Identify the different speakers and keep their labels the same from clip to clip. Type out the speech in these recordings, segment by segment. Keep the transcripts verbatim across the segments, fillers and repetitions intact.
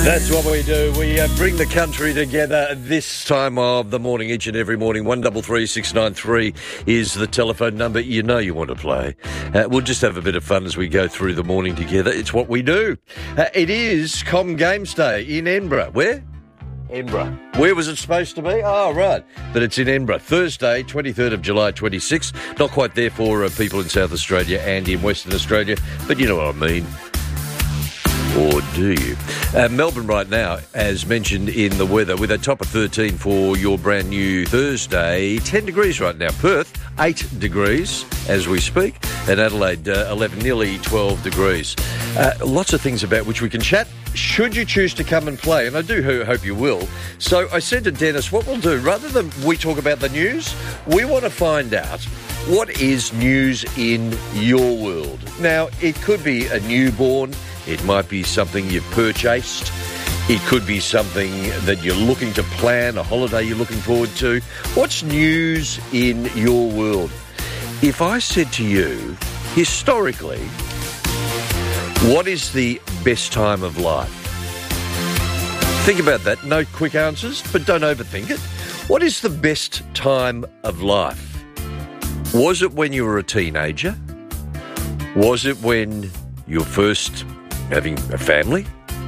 Speaker 1: That's what we do. We uh, bring the country together this time of the morning, each and every morning. One double three six nine three is the telephone number. You know you want to play. Uh, we'll just have a bit of fun as we go through the morning together. It's what we do. Uh, it is Com Games Day in Edinburgh. Where? Edinburgh. Where was it supposed to be? Oh, right. But it's in Edinburgh. Thursday, twenty-third of July, twenty-six. Not quite there for uh, people in South Australia and in Western Australia, but you know what I mean. Or do you? Uh, Melbourne right now, as mentioned in the weather, with a top of thirteen for your brand new Thursday. ten degrees right now. Perth, eight degrees as we speak. And Adelaide, uh, eleven, nearly twelve degrees. Uh, lots of things about which we can chat, should you choose to come and play. And I do ho- hope you will. So I said to Dennis, what we'll do, rather than we talk about the news, we want to find out what is news in your world. Now, it could be a newborn. It might be something you've purchased. It could be something that you're looking to plan, a holiday you're looking forward to. What's news in your world? If I said to you, historically, what is the best time of life? Think about that. No quick answers, but don't overthink it. What is the best time of life? Was it when you were a teenager? Was it when you were first having a family?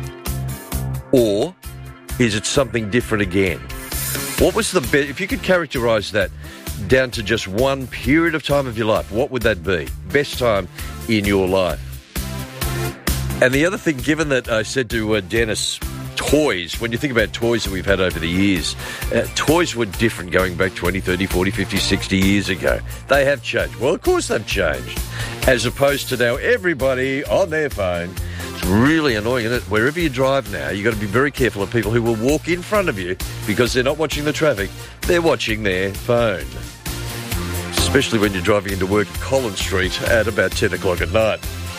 Speaker 1: Or is it something different again? What was the best, if you could characterise that down to just one period of time of your life, what would that be? Best time in your life. And the other thing, given that I said to uh, Dennis, toys, when you think about toys that we've had over the years, uh, toys were different going back twenty, thirty, forty, fifty, sixty years ago. They have changed. Well, of course they've changed. As opposed to now everybody on their phone. It's really annoying, isn't it? Wherever you drive now, you've got to be very careful of people who will walk in front of you because they're not watching the traffic. They're watching their phone. Especially when you're driving into work at Collins Street at about ten o'clock at night.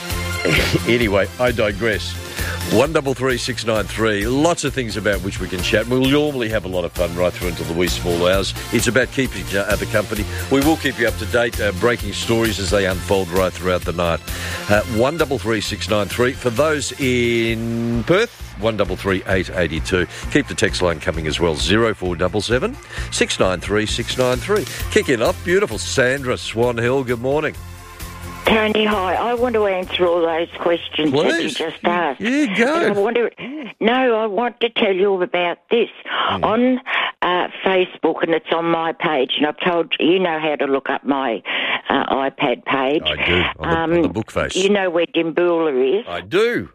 Speaker 1: Anyway, I digress. One double three six nine three. Lots of things about which we can chat. We'll normally have a lot of fun right through until the wee small hours. It's about keeping uh, the company. We will keep you up to date, uh, breaking stories as they unfold right throughout the night. Uh, one double three six nine three. For those in Perth, one double three eight eighty two. Keep the text line coming as well. Zero four double seven six nine three six nine three. Kicking off, beautiful Sandra Swan Hill. Good morning.
Speaker 2: Tony, hi. I want to answer all those questions
Speaker 1: Please.
Speaker 2: that you just asked.
Speaker 1: Yeah, go.
Speaker 2: But I want to, no, I want to tell you about this. Mm. On uh, Facebook, and it's on my page, and I've told you, you know how to look up my uh, iPad page.
Speaker 1: I do, on the,
Speaker 2: um,
Speaker 1: on the book face.
Speaker 2: You know where Dimboola is?
Speaker 1: I do.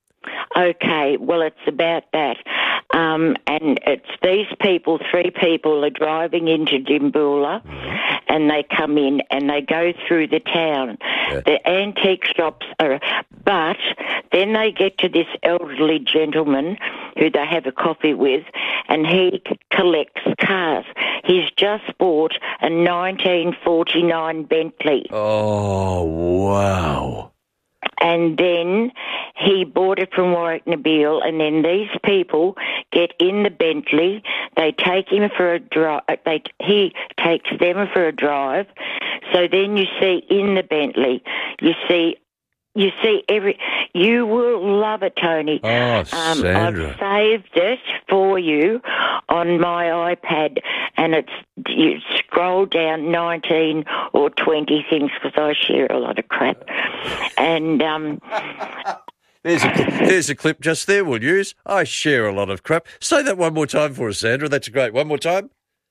Speaker 2: Okay, well, it's about that. Um, and it's these people, three people are driving into Dimboola, mm-hmm. and they come in and they go through the town. Yeah. The antique shops are, but then they get to this elderly gentleman who they have a coffee with, and he c- collects cars. He's just bought a nineteen forty-nine Bentley.
Speaker 1: Oh, wow.
Speaker 2: And then he bought it from Warwick Nabil, and then these people get in the Bentley. They take him for a drive. They he takes them for a drive. So then you see in the Bentley, you see. You see, every you will love it, Tony.
Speaker 1: Oh, Sandra.
Speaker 2: Um, I've saved it for you on my iPad, and it's you scroll down nineteen or twenty things because I share a lot of crap. And um,
Speaker 1: there's a there's a clip just there. We'll use. I share a lot of crap. Say that one more time for us, Sandra. That's great. One more time.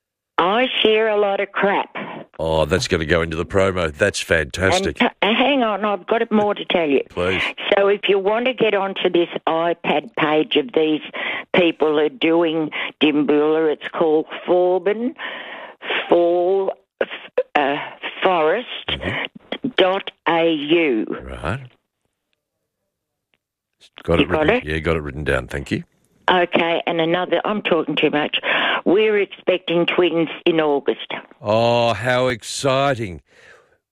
Speaker 2: I share a lot of crap.
Speaker 1: Oh, that's going to go into the promo. That's fantastic.
Speaker 2: And, uh, hang on, I've got more to tell you.
Speaker 1: Please.
Speaker 2: So if you want to get onto this iPad page of these people who are doing Dimboola, it's called Forbin for uh, Forest mm-hmm. dot A U.
Speaker 1: Right. Got
Speaker 2: you
Speaker 1: it
Speaker 2: got
Speaker 1: written.
Speaker 2: it?
Speaker 1: Yeah, got it written down. Thank you.
Speaker 2: Okay, and another, I'm talking too much. We're expecting twins in August.
Speaker 1: Oh, how exciting.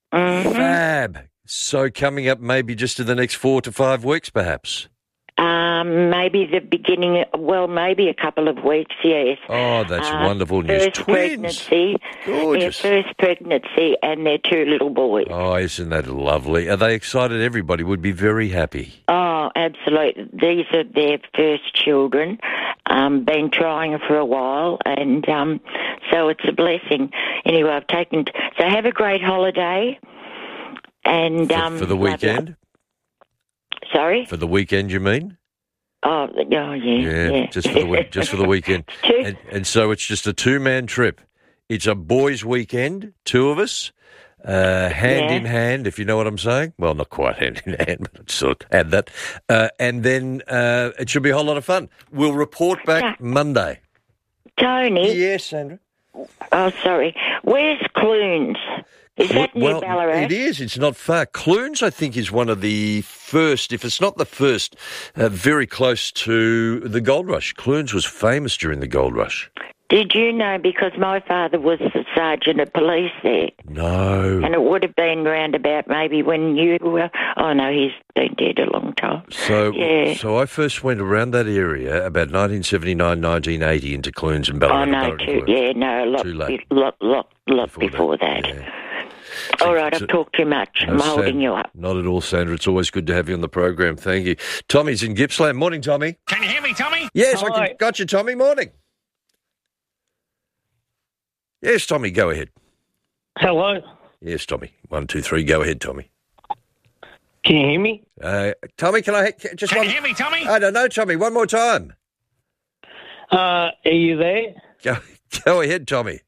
Speaker 2: Mm-hmm.
Speaker 1: Fab. So coming up maybe just in the next four to five weeks, perhaps.
Speaker 2: Uh, Um, maybe the beginning, well, maybe a couple of weeks, yes.
Speaker 1: Oh, that's
Speaker 2: Uh,
Speaker 1: wonderful news.
Speaker 2: First
Speaker 1: Twins.
Speaker 2: pregnancy.
Speaker 1: Gorgeous.
Speaker 2: Their first pregnancy and their two little boys.
Speaker 1: Oh, isn't that lovely? Are they excited? Everybody would be very happy.
Speaker 2: Oh, absolutely. These are their first children. Um, been trying for a while, and um, so it's a blessing. Anyway, I've taken... So have a great holiday. And
Speaker 1: For,
Speaker 2: um,
Speaker 1: for the weekend?
Speaker 2: Sorry?
Speaker 1: For the weekend, you mean?
Speaker 2: Oh, oh yeah,
Speaker 1: Yeah,
Speaker 2: yeah.
Speaker 1: just for the week, just for the weekend.
Speaker 2: Two-
Speaker 1: And, and so it's just a two-man trip. It's a boys' weekend, two of us, uh, hand
Speaker 2: Yeah.
Speaker 1: in hand, if you know what I'm saying. Well, not quite hand in hand, but sort of add that. Uh, and then uh, it should be a whole lot of fun. We'll report back
Speaker 2: Yeah.
Speaker 1: Monday.
Speaker 2: Tony,
Speaker 1: Yes, Sandra.
Speaker 2: oh, sorry. Where's Clunes? Is that near
Speaker 1: Well,
Speaker 2: Ballarat?
Speaker 1: it is. It's not far. Clunes, I think, is one of the first, if it's not the first, uh, very close to the Gold Rush. Clunes was famous during the Gold Rush.
Speaker 2: Did you know, because my father was the sergeant of police there,
Speaker 1: No.
Speaker 2: and it would have been round about maybe when you were... Oh, no, he's been dead a long time.
Speaker 1: So,
Speaker 2: Yeah.
Speaker 1: so I first went around that area about nineteen seventy-nine, nineteen eighty into Clunes and Ballarat.
Speaker 2: Oh, no,
Speaker 1: Ballarat
Speaker 2: too,
Speaker 1: Clunes.
Speaker 2: yeah, no, a lot,
Speaker 1: Too late.
Speaker 2: be- lot, lot, lot
Speaker 1: Before
Speaker 2: before,
Speaker 1: that,
Speaker 2: that.
Speaker 1: yeah.
Speaker 2: All right,
Speaker 1: So-
Speaker 2: I've talked too much.
Speaker 1: No,
Speaker 2: I'm holding
Speaker 1: San-
Speaker 2: you up.
Speaker 1: Not at all, Sandra. It's always good to have you on the program. Thank you. Tommy's in Gippsland. Morning, Tommy.
Speaker 3: Can you hear me, Tommy?
Speaker 1: Yes, I
Speaker 3: Hi.
Speaker 1: can, got you, Tommy. Morning. Yes, Tommy, go ahead.
Speaker 3: Hello.
Speaker 1: Yes, Tommy. One, two, three. Go ahead, Tommy.
Speaker 3: Can you hear me?
Speaker 1: Uh, Tommy, can I ca- just
Speaker 3: Can
Speaker 1: one?
Speaker 3: you hear me, Tommy?
Speaker 1: I don't know, Tommy. One more time.
Speaker 3: Uh, are you there?
Speaker 1: Go, go ahead, Tommy.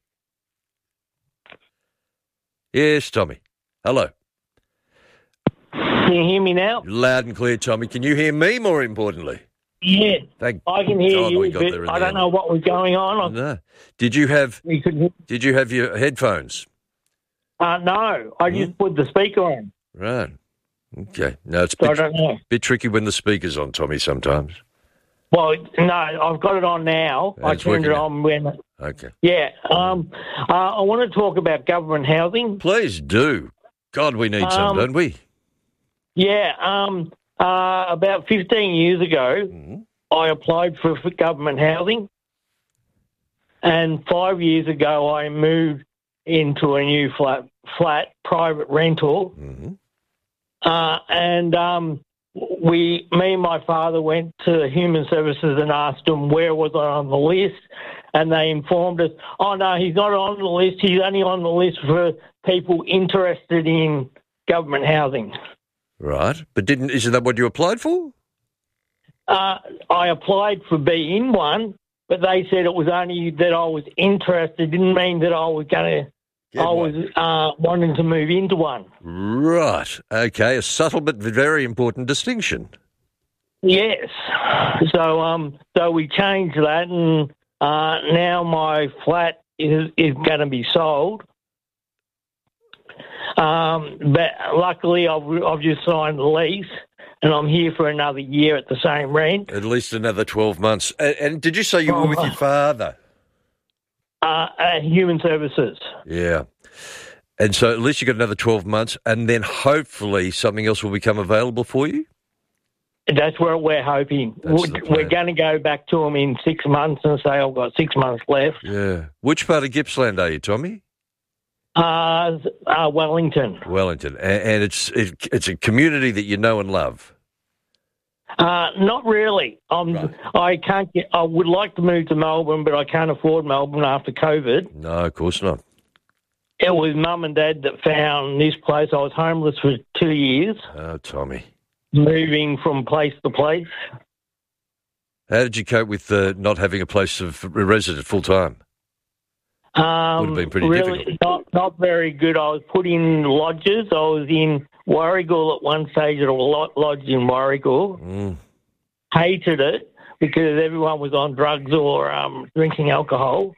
Speaker 1: Yes, Tommy. Hello.
Speaker 3: Can you hear me now?
Speaker 1: Loud and clear, Tommy. Can you hear me? More importantly,
Speaker 3: Yeah.
Speaker 1: thank
Speaker 3: I can hear
Speaker 1: God we
Speaker 3: you,
Speaker 1: got there
Speaker 3: but
Speaker 1: in
Speaker 3: I
Speaker 1: the
Speaker 3: don't
Speaker 1: end.
Speaker 3: know what was going on.
Speaker 1: No. Did you have?
Speaker 3: We could,
Speaker 1: Did you have your headphones?
Speaker 3: uh, no, I just
Speaker 1: Hmm?
Speaker 3: put the speaker on.
Speaker 1: Right. Okay. No, it's a
Speaker 3: So I
Speaker 1: bit,
Speaker 3: don't know.
Speaker 1: bit tricky when the speaker's on, Tommy. Sometimes.
Speaker 3: Well, no, I've got it on now.
Speaker 1: And
Speaker 3: I
Speaker 1: it's
Speaker 3: turned it
Speaker 1: working now.
Speaker 3: on when...
Speaker 1: Okay.
Speaker 3: Yeah. Um, uh, I want to talk about government housing.
Speaker 1: Please do. God, we need some,
Speaker 3: Um,
Speaker 1: don't we?
Speaker 3: Yeah. Um, uh, about fifteen years ago,
Speaker 1: Mhm.
Speaker 3: I applied for, for government housing. And five years ago, I moved into a new flat, flat private rental.
Speaker 1: Mhm.
Speaker 3: Uh, and um, we, me and my father went to Human Services and asked them where was I on the list. And they informed us, oh, no, he's not on the list. He's only on the list for people interested in government housing.
Speaker 1: Right, but didn't? Isn't that what you applied for?
Speaker 3: Uh, I applied for being one, but they said it was only that I was interested. Didn't mean that I was going to.
Speaker 1: Get
Speaker 3: I
Speaker 1: one.
Speaker 3: was uh, wanting to move into one.
Speaker 1: Right. Okay. A subtle but very important distinction.
Speaker 3: Yes. So um, so we changed that, and uh, now my flat is is going to be sold. Um, but luckily, I've I've just signed the lease, and I'm here for another year at the same rent.
Speaker 1: At least another twelve months. And, and did you say you were with your father?
Speaker 3: Uh, uh, Human Services.
Speaker 1: Yeah. And so at least you got another twelve months, and then hopefully something else will become available for you?
Speaker 3: That's where we're hoping.
Speaker 1: That's
Speaker 3: We're,
Speaker 1: the plan.
Speaker 3: we're going to go back to them in six months and say I've got six months left.
Speaker 1: Yeah. Which part of Gippsland are you, Tommy?
Speaker 3: Uh, uh, Wellington.
Speaker 1: Wellington. And, and it's it, it's a community that you know and love.
Speaker 3: Uh, not really. Um,
Speaker 1: Right.
Speaker 3: I can't get. I would like to move to Melbourne, but I can't afford Melbourne after COVID.
Speaker 1: No, of course not.
Speaker 3: It was Mum and Dad that found this place. I was homeless for two years,
Speaker 1: Oh, Tommy.
Speaker 3: moving from place to place.
Speaker 1: How did you cope with uh, not having a place of resident full time?
Speaker 3: Um,
Speaker 1: Would have been pretty
Speaker 3: really
Speaker 1: difficult.
Speaker 3: Not, not very good. I was put in lodges. I was in Warragul at one stage at a lo- lodge in Warragul.
Speaker 1: Mm.
Speaker 3: Hated it because everyone was on drugs or um, drinking alcohol.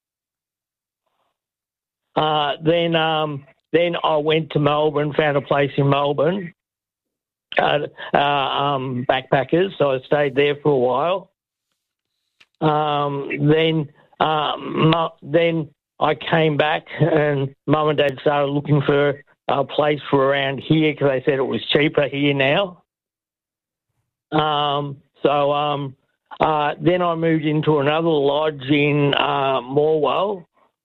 Speaker 3: Uh, then, um, then I went to Melbourne, found a place in Melbourne, uh, uh, um, backpackers. So I stayed there for a while. Um, then, um, mu- then I came back, and Mum and Dad started looking for a place for around here because they said it was cheaper here now. Um, So um, uh, then I moved into another lodge in uh, Morwell.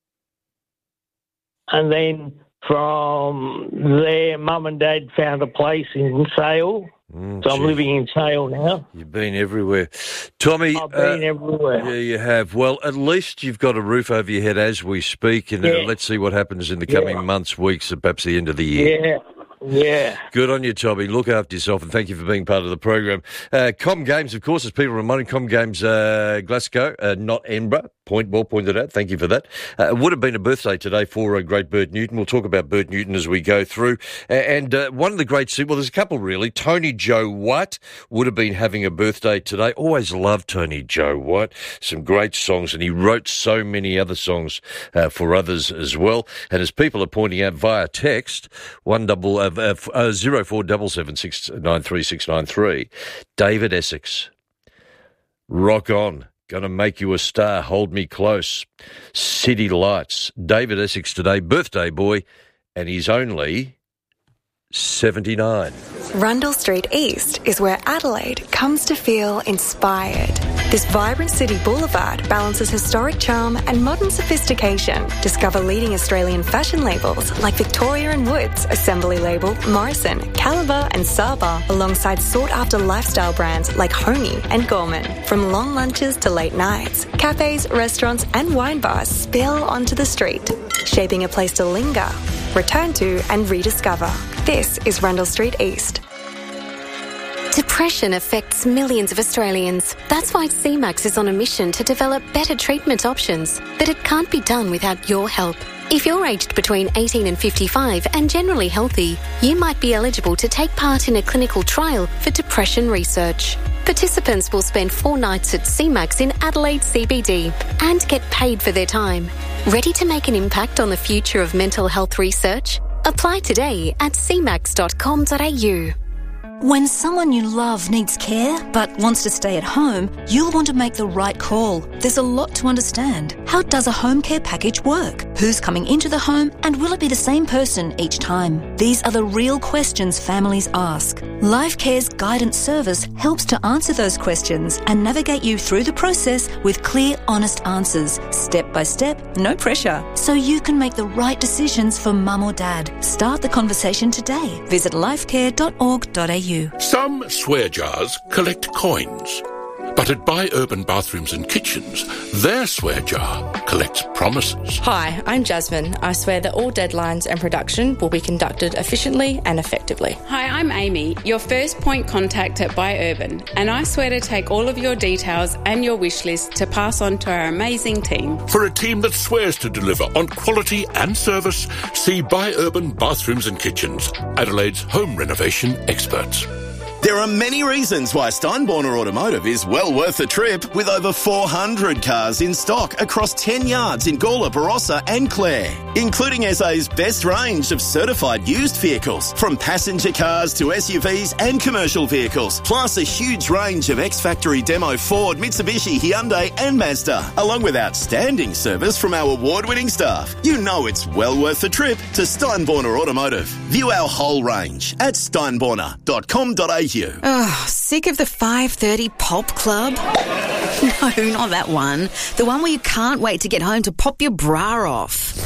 Speaker 3: And then from there, Mum and Dad found a place in Sale. Mm, so I'm gee. living in Sale now.
Speaker 1: You've been everywhere. Tommy.
Speaker 3: I've been uh, everywhere.
Speaker 1: Yeah, you have. Well, at least you've got a roof over your head as we speak, and yeah. uh, let's see what happens in the coming yeah. months, weeks, and perhaps the end of the year.
Speaker 3: Yeah. Yeah.
Speaker 1: Good on you, Tommy. Look after yourself, and thank you for being part of the program. Uh, Com Games, of course, as people reminding, Com Games uh, Glasgow, uh, not Edinburgh. Point well pointed out. Thank you for that. Uh, it would have been a birthday today for a uh, great Bert Newton. We'll talk about Bert Newton as we go through. Uh, and uh, one of the great, well, there's a couple really. Tony Joe White would have been having a birthday today. Always loved Tony Joe White. Some great songs, and he wrote so many other songs uh, for others as well. And as people are pointing out via text, one double uh, uh, zero four double seven six nine three six nine three, David Essex, Rock On. Gonna make you a star, hold me close. City Lights. David Essex today, birthday boy, and he's only seventy-nine.
Speaker 4: Rundle Street East is where Adelaide comes to feel inspired. This vibrant city boulevard balances historic charm and modern sophistication. Discover leading Australian fashion labels like Victoria and Woods, Assembly Label, Morrison, Caliber and Saba, alongside sought-after lifestyle brands like Honey and Gorman. From long lunches to late nights, cafes, restaurants and wine bars spill onto the street, shaping a place to linger, return to and rediscover. This is Rundle Street East.
Speaker 5: Depression affects millions of Australians. That's why C MAX is on a mission to develop better treatment options. But it can't be done without your help. If you're aged between eighteen and fifty-five and generally healthy, you might be eligible to take part in a clinical trial for depression research. Participants will spend four nights at C MAX in Adelaide C B D and get paid for their time. Ready to make an impact on the future of mental health research? Apply today at c max dot com dot a u.
Speaker 6: When someone you love needs care but wants to stay at home, you'll want to make the right call. There's a lot to understand. How does a home care package work? Who's coming into the home, and will it be the same person each time? These are the real questions families ask. LifeCare's guidance service helps to answer those questions and navigate you through the process with clear, honest answers, step by step, no pressure, so you can make the right decisions for mum or dad. Start the conversation today. Visit lifecare dot org dot a u.
Speaker 7: Some swear jars collect coins, but at Buy Urban Bathrooms and Kitchens, their swear jar collects promises.
Speaker 8: Hi, I'm Jasmine. I swear that all deadlines and production will be conducted efficiently and effectively.
Speaker 9: Hi, I'm Amy, your first point contact at Buy Urban, and I swear to take all of your details and your wish list to pass on to our amazing team.
Speaker 7: For a team that swears to deliver on quality and service, see Buy Urban Bathrooms and Kitchens, Adelaide's home renovation experts.
Speaker 10: There are many reasons why Steinborner Automotive is well worth the trip, with over four hundred cars in stock across ten yards in Gawler, Barossa and Clare, including S A's best range of certified used vehicles, from passenger cars to S U Vs and commercial vehicles, plus a huge range of ex-factory demo Ford, Mitsubishi, Hyundai and Mazda, along with outstanding service from our award-winning staff. You know it's well worth the trip to Steinborner Automotive. View our whole range at steinborner dot com dot a u.
Speaker 11: Oh, sick of the five thirty Pop Club? No, not that one. The one where you can't wait to get home to pop your bra off.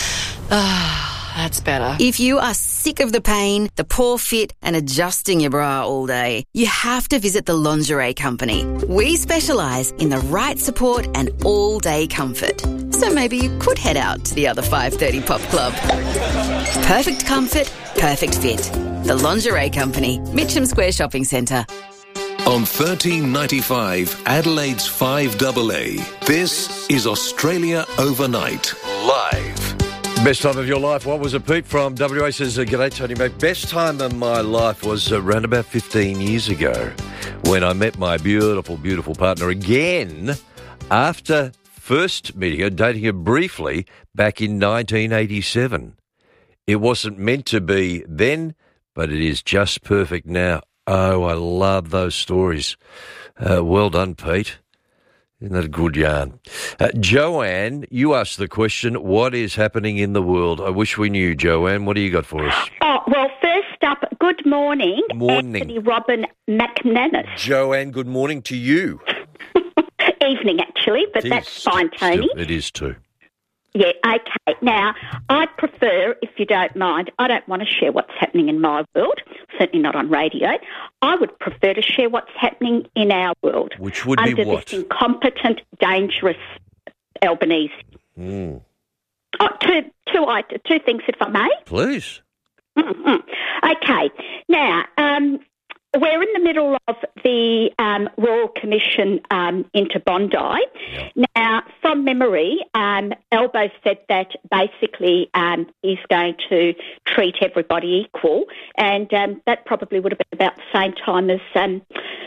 Speaker 8: Ah, that's better.
Speaker 11: If you are sick of the pain, the poor fit and adjusting your bra all day, you have to visit the Lingerie Company. We specialise in the right support and all-day comfort. So maybe you could head out to the other five thirty Pop Club. Perfect comfort, perfect fit. The Lingerie Company, Mitcham Square Shopping Centre.
Speaker 12: On thirteen ninety-five, Adelaide's five A A, this is Australia Overnight, live.
Speaker 1: Best time of your life. What was it, Pete? From W A says, uh, g'day, Tony, mate. Best time of my life was uh, around about fifteen years ago when I met my beautiful, beautiful partner again after first meeting her, dating her briefly back in nineteen eighty-seven. It wasn't meant to be then, but it is just perfect now. Oh, I love those stories. Uh, well done, Pete. Isn't that a good yarn? Uh, Joanne, you asked the question, what is happening in the world? I wish we knew, Joanne. What do you got for us?
Speaker 2: Oh, well, first up,
Speaker 13: good morning,
Speaker 1: Morning.
Speaker 13: Anthony Robin McManus.
Speaker 1: Joanne, good morning to you.
Speaker 13: Evening, actually, but
Speaker 1: It
Speaker 13: that's
Speaker 1: is
Speaker 13: fine, Tony.
Speaker 1: still- It is too.
Speaker 13: Yeah, okay. Now, I prefer, if you don't mind, I don't want to share what's happening in my world, certainly not on radio. I would prefer to share what's happening in our world.
Speaker 1: Which would
Speaker 13: under
Speaker 1: be what?
Speaker 13: this incompetent, dangerous Albanese.
Speaker 1: Mm.
Speaker 13: Oh, two, two, I- two things, if I may.
Speaker 1: Please.
Speaker 13: Mm-mm. Okay. Now, um, we're in the middle of the um, Royal Commission um, into Bondi. Now, from memory, um, Albo said that basically um, he's going to treat everybody equal, and um, that probably would have been about the same time as um,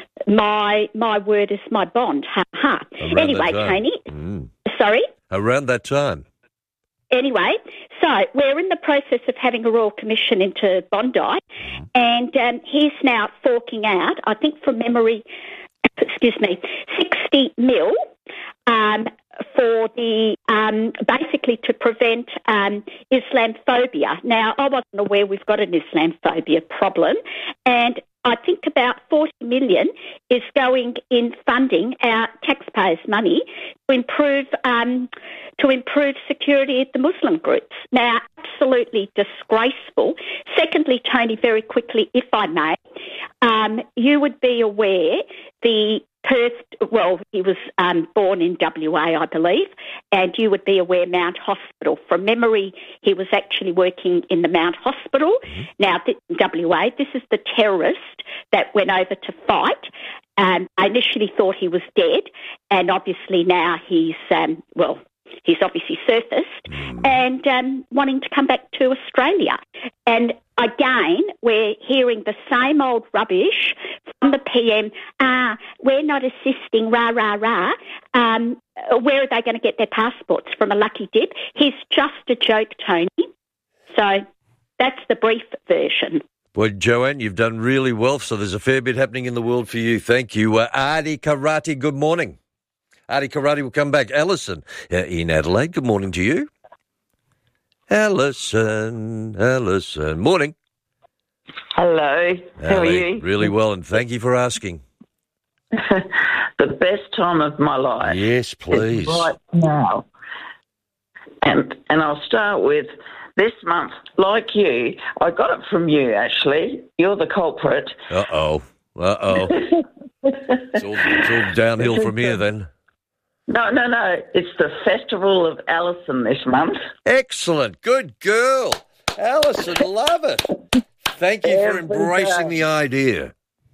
Speaker 13: my my word is my bond. Ha ha.
Speaker 1: Around
Speaker 13: Anyway,
Speaker 1: that time.
Speaker 13: Tony.
Speaker 1: Mm.
Speaker 13: Sorry?
Speaker 1: Around that time.
Speaker 13: Anyway, so we're in the process of having a Royal Commission into Bondi, and um, he's now forking out, I think from memory, excuse me, sixty mil um, for the, um, basically to prevent um, Islamophobia. Now, I wasn't aware we've got an Islamophobia problem, and I think about forty million is going in funding our taxpayers' money to improve um, to improve security at the Muslim groups. Now, absolutely disgraceful. Secondly, Tony, very quickly, if I may, um, you would be aware the Perth, well, he was um, born in W A, I believe, and you would be aware Mount Hospital. From memory, he was actually working in the Mount Hospital. Now, th- W A, this is the terrorist that went over to fight. Um, I initially thought he was dead, and obviously now he's, um, well, he's obviously surfaced and um, wanting to come back to Australia. And again, we're hearing the same old rubbish from the P M. Ah, we're not assisting, rah, rah, rah. Um, where are they going to get their passports? From a lucky dip? He's just a joke, Tony. So that's the brief version.
Speaker 1: Well, Joanne, you've done really well, so there's a fair bit happening in the world for you. Thank you. Uh, Adi Karate, good morning. Adi Karate will come back. Alison uh, in Adelaide, good morning to you. Alison, Alison, morning.
Speaker 14: Hello, how are
Speaker 1: Ali,
Speaker 14: you?
Speaker 1: Really well, and thank you for asking.
Speaker 14: The best time of my life.
Speaker 1: Yes, please.
Speaker 14: Is right now. And and I'll start with this month, like you, I got it from you, actually. You're the culprit.
Speaker 1: Uh-oh, uh-oh. it's, all, it's all downhill from here then.
Speaker 14: No, no, no. It's the Festival of Alison this month.
Speaker 1: Excellent. Good girl. Alison, love it. Thank you for
Speaker 14: Every
Speaker 1: embracing
Speaker 14: day.
Speaker 1: the idea.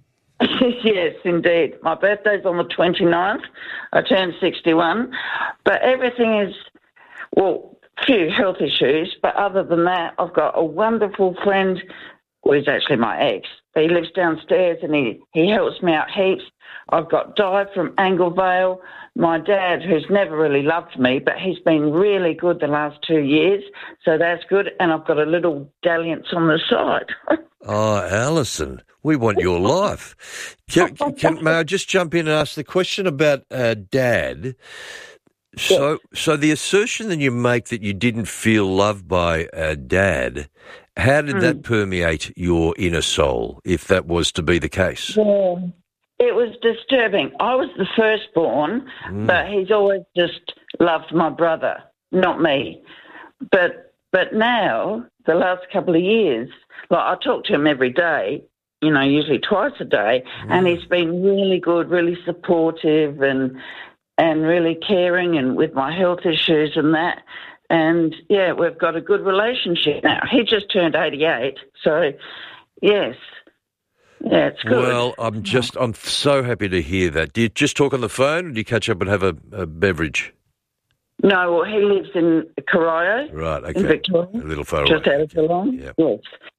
Speaker 14: Yes, indeed. My birthday's on the twenty-ninth. I turned sixty-one. But everything is, well, few health issues. But other than that, I've got a wonderful friend. Well, he's actually my ex. He lives downstairs and he, he helps me out heaps. I've got Di from Anglevale. My dad, who's never really loved me, but he's been really good the last two years. So that's good. And I've got a little dalliance on the side.
Speaker 1: Oh, Alison, we want your life. Can, can, may I just jump in and ask the question about uh, Dad? So, so the assertion that you make that you didn't feel loved by uh, Dad, how did
Speaker 14: Mm.
Speaker 1: that permeate your inner soul, if that was to be the case?
Speaker 14: Yeah. It was disturbing. I was the firstborn,
Speaker 1: Mm.
Speaker 14: but he's always just loved my brother, not me. But but now, the last couple of years, like I talk to him every day, you know, usually twice a day, and he's been really good, really supportive and and really caring and with my health issues and that. And, yeah, we've got a good relationship now. He just turned eighty-eight, so, yes. Yeah, it's good.
Speaker 1: Well, I'm just, I'm so happy to hear that. Do you just talk on the phone or do you catch up and have a, a beverage?
Speaker 14: No, well, he lives in Corio,
Speaker 1: Right, okay.
Speaker 14: in Victoria,
Speaker 1: A little far
Speaker 14: just
Speaker 1: away.
Speaker 14: out of Geelong.
Speaker 1: Yep.
Speaker 14: Yes.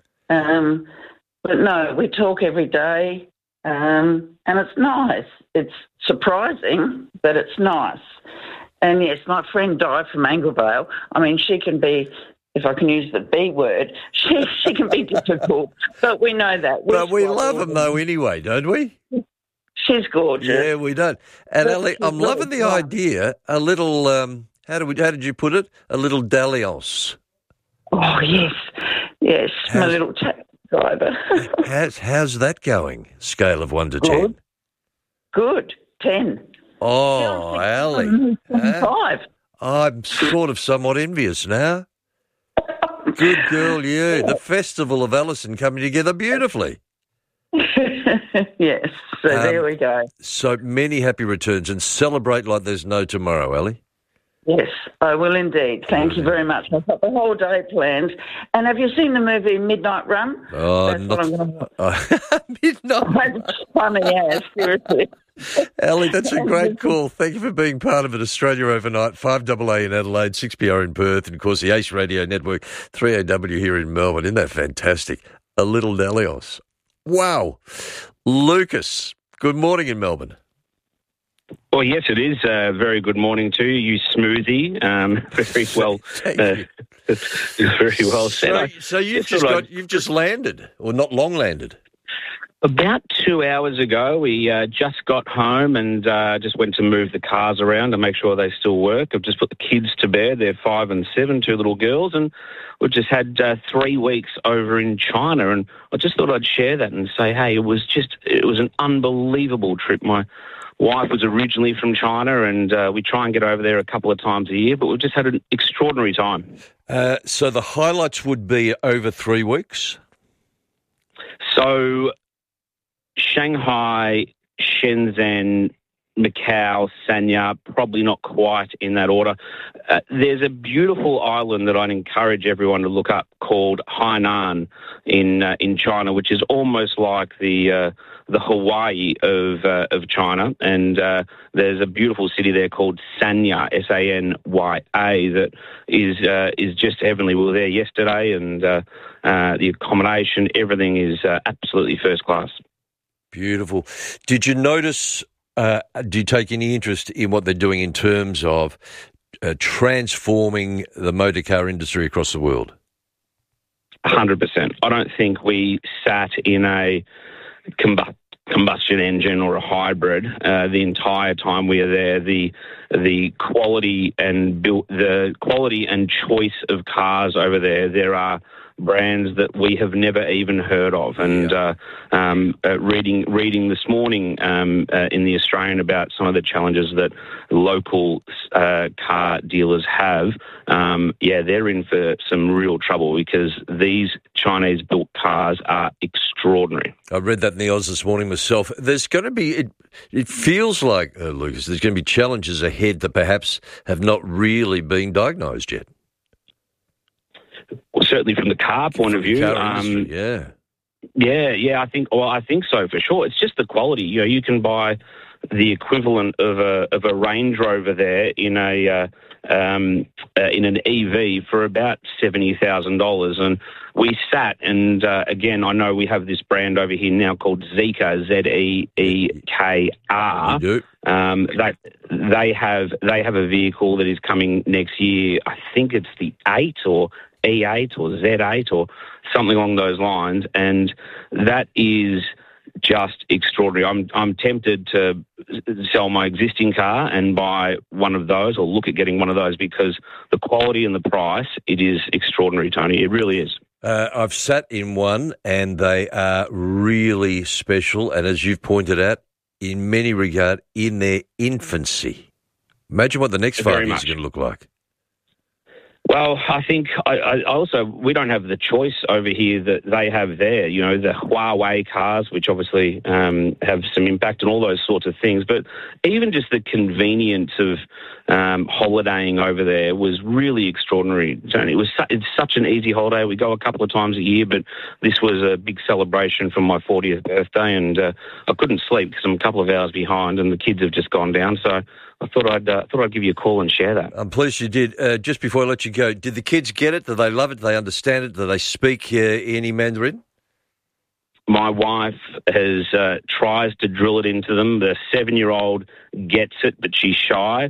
Speaker 14: Um, but no, we talk every day, um, and it's nice. It's surprising, but it's nice. And yes, my friend Di from Anglevale, I mean, she can be, if I can use the B word, she she can be difficult, but we know that.
Speaker 1: But we love them though anyway, don't we?
Speaker 14: She's gorgeous.
Speaker 1: Yeah, we don't. And
Speaker 14: But
Speaker 1: Ali,
Speaker 14: she's
Speaker 1: I'm loving the
Speaker 14: really fun.
Speaker 1: idea, a little, um, how, do we, how did you put it? A little dalliance.
Speaker 14: Oh, yes. Yes, my
Speaker 1: How's-
Speaker 14: little... T- subscriber.
Speaker 1: how's, how's that going? Scale of one to
Speaker 14: Good.
Speaker 1: ten.
Speaker 14: Good. ten.
Speaker 1: Oh, Ali.
Speaker 14: Five.
Speaker 1: I'm sort of somewhat envious now. Good girl, you. The Festival of Alison coming together beautifully.
Speaker 14: Yes, so
Speaker 1: Um,
Speaker 14: there we go.
Speaker 1: So many happy returns and celebrate like there's no tomorrow, Ali.
Speaker 14: Yes, I will indeed. Thank you very much. I've got the whole day planned. And have you seen the movie Midnight Run?
Speaker 1: Oh,
Speaker 14: That's
Speaker 1: not
Speaker 14: what I'm going to watch.
Speaker 1: oh, Midnight.
Speaker 14: It's funny, yeah, seriously.
Speaker 1: Ali, that's a great call. Thank you for being part of it. Australia Overnight, five A A in Adelaide, six P R in Perth, and of course the Ace Radio Network, three A W here in Melbourne. Isn't that fantastic? A little Delios. Wow. Lucas, good morning in Melbourne.
Speaker 15: Well, yes, it is. Uh, very good morning to you, you smoothie. Um, very well, uh, very well said.
Speaker 1: So, so you've
Speaker 15: It's
Speaker 1: just
Speaker 15: all
Speaker 1: got
Speaker 15: right.
Speaker 1: you've just landed, or not long landed.
Speaker 15: About two hours ago, we uh, just got home and uh, just went to move the cars around to make sure they still work. I've just put the kids to bed. They're five and seven, two little girls, and we've just had uh, three weeks over in China. And I just thought I'd share that and say, hey, it was just it was an unbelievable trip. My wife was originally from China, and uh, we try and get over there a couple of times a year, but we've just had an extraordinary time.
Speaker 1: Uh, so the highlights would be over three weeks?
Speaker 15: So Shanghai, Shenzhen, Macau, Sanya, probably not quite in that order. Uh, there's a beautiful island that I'd encourage everyone to look up called Hainan in uh, in China, which is almost like the uh, the Hawaii of uh, of China. And uh, there's a beautiful city there called Sanya, S A N Y A, that is uh, is just heavenly. We were there yesterday, and uh, uh, the accommodation, everything is uh, absolutely first class.
Speaker 1: Beautiful. Did you notice? Uh, do you take any interest in what they're doing in terms of uh, transforming the motor car industry across the world?
Speaker 15: one hundred percent. I don't think we sat in a combu- combustion engine or a hybrid uh, the entire time we are there. The the quality and build, the quality and choice of cars over there. There are brands that we have never even heard of. And uh, um, uh, reading reading this morning um, uh, in the Australian about some of the challenges that local uh, car dealers have, um, yeah, they're in for some real trouble because these Chinese-built cars are extraordinary.
Speaker 1: I read that in the Oz this morning myself. There's going to be, it, it feels like, uh, Lucas, there's going to be challenges ahead that perhaps have not really been diagnosed yet.
Speaker 15: Well, certainly from the car point
Speaker 1: From
Speaker 15: of view,
Speaker 1: car
Speaker 15: um,
Speaker 1: industry, yeah.
Speaker 15: Yeah, yeah, I think. Well, I think so for sure. It's just the quality. You know, you can buy the equivalent of a of a Range Rover there in a uh, um, uh, in an E V for about seventy thousand dollars. And we sat, and uh, again, I know we have this brand over here now called Zeekr, Z E E K R.
Speaker 1: You do.
Speaker 15: Um, they they have they have a vehicle that is coming next year. I think it's the eight or E eight or Z eight or something along those lines, and that is just extraordinary. I'm I'm tempted to sell my existing car and buy one of those, or look at getting one of those, because the quality and the price, it is extraordinary, Tony. It really is.
Speaker 1: Uh, I've sat in one, and they are really special, and as you've pointed out, in many regard, in their infancy. Imagine what the next five
Speaker 15: Very
Speaker 1: years
Speaker 15: much.
Speaker 1: are going to look like.
Speaker 15: Well, I think I, I also, we don't have the choice over here that they have there. You know, the Huawei cars, which obviously um, have some impact and all those sorts of things. But even just the convenience of um, holidaying over there was really extraordinary, Tony. It was su- it's such an easy holiday. We go a couple of times a year, but this was a big celebration for my fortieth birthday, and uh, I couldn't sleep because I'm a couple of hours behind, and the kids have just gone down. So I thought I'd uh, thought I'd give you a call and share that.
Speaker 1: I'm pleased you did. Uh, just before I let you go, did the kids get it? Do they love it? Do they understand it? Do they speak uh, any Mandarin?
Speaker 15: My wife has uh, tries to drill it into them. The seven-year-old gets it, but she's shy.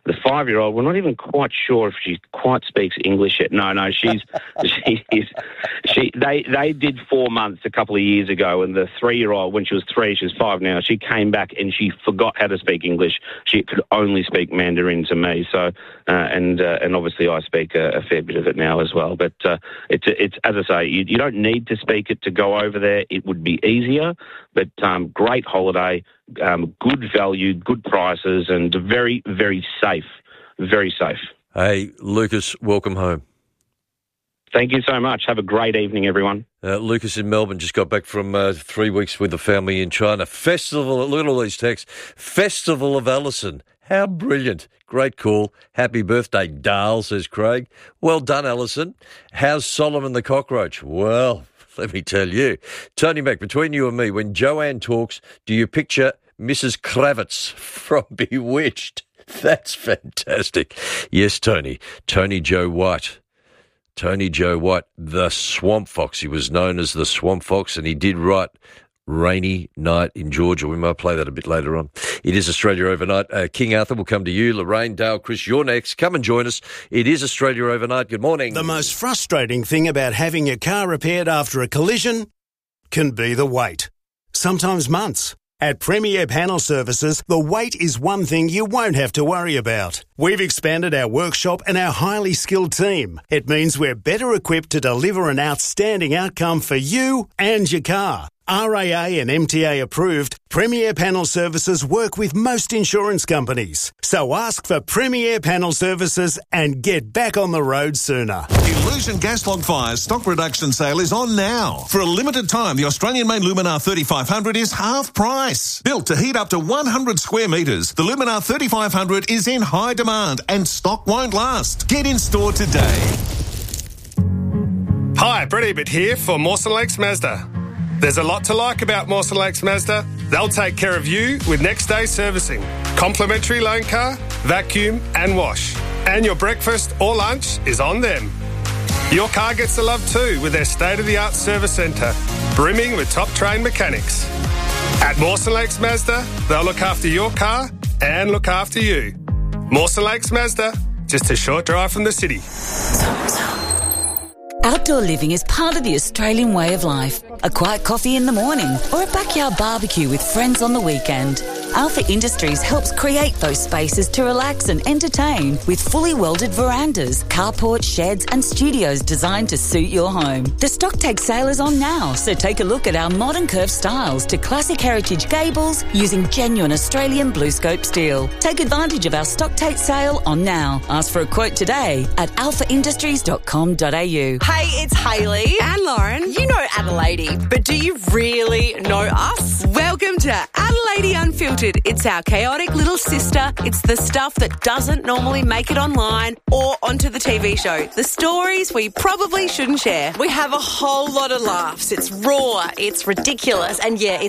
Speaker 15: the five-year-old, we're not even quite sure if she quite speaks English yet. No, no, she's she is she. They they did four months a couple of years ago, and the three-year-old, when she was three, she's five now. She came back and she forgot how to speak English. She could only speak Mandarin to me. So, uh, and uh, and obviously I speak a, a fair bit of it now as well. But uh, it's it's as I say, you, you don't need to speak it to go over there. It would be easier, but um, great holiday. Um, good value, good prices, and very, very safe. Very safe.
Speaker 1: Hey, Lucas, welcome home.
Speaker 15: Thank you so much. Have a great evening, everyone.
Speaker 1: Uh, Lucas in Melbourne just got back from uh, three weeks with the family in China. Festival, look at all these texts. Festival of Allison. How brilliant. Great call. Happy birthday, Dale, says Craig. Well done, Allison. How's Solomon the cockroach? Well, let me tell you. Tony Mac, between you and me, when Joanne talks, do you picture Missus Kravitz from Bewitched? That's fantastic. Yes, Tony. Tony Joe White. Tony Joe White, the Swamp Fox. He was known as the Swamp Fox, and he did write Rainy Night in Georgia. We might play that a bit later on. It is Australia Overnight. Uh, King Arthur will come to you. Lorraine, Dale, Chris, you're next. Come and join us. It is Australia Overnight. Good morning.
Speaker 16: The most frustrating thing about having your car repaired after a collision can be the wait. Sometimes months. At Premier Panel Services, the wait is one thing you won't have to worry about. We've expanded our workshop and our highly skilled team. It means we're better equipped to deliver an outstanding outcome for you and your car. R A A and M T A approved, Premier Panel Services work with most insurance companies. So ask for Premier Panel Services and get back on the road sooner.
Speaker 17: Illusion Gas Log Fire's stock reduction sale is on now. For a limited time, the Australian-made Luminar thirty-five hundred is half price. Built to heat up to one hundred square metres, the Luminar thirty-five hundred is in high demand and stock won't last. Get in store today.
Speaker 18: Hi, Brett Ebert here for Mawson Lakes Mazda. There's a lot to like about Mawson Lakes Mazda. They'll take care of you with next day servicing, complimentary loan car, vacuum and wash. And your breakfast or lunch is on them. Your car gets the love too with their state-of-the-art service centre, brimming with top-trained mechanics. At Mawson Lakes Mazda, they'll look after your car and look after you. Mawson Lakes Mazda, just a short drive from the city.
Speaker 19: Outdoor living is part of the Australian way of life. A quiet coffee in the morning or a backyard barbecue with friends on the weekend. Alpha Industries helps create those spaces to relax and entertain with fully welded verandas, carports, sheds and studios designed to suit your home. The stock take sale is on now, so take a look at our modern curved styles to classic heritage gables using genuine Australian blue scope steel. Take advantage of our stock take sale on now. Ask for a quote today at alpha industries dot com dot a u.
Speaker 20: Hey, it's Hayley and Lauren. You know Adelaide, but do you really know us? Welcome to Adelaide Unfiltered. It's our chaotic little sister. It's the stuff that doesn't normally make it online or onto the T V show. The stories we probably shouldn't share. We have a whole lot of laughs. It's raw, it's ridiculous, and yeah, it's